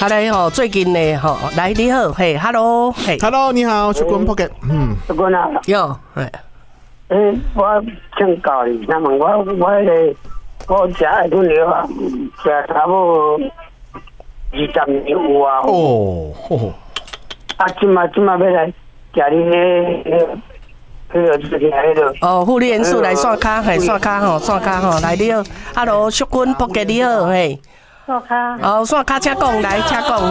好嘞吼，最近呢吼，来你好，嘿 ，Hello， 嘿 ，Hello， 你好，出关 Pocket， 出关啊， 有， 我请教你，那么我食的菌疗啊，食差不多20年有啊。 哦， 啊，今嘛要来食你哦，护理元素来线卡，嘿，线卡吼，来你好 ，Hello， 淑君 Pocket 你好，嘿。 线卡。 哦，线卡请讲来，请讲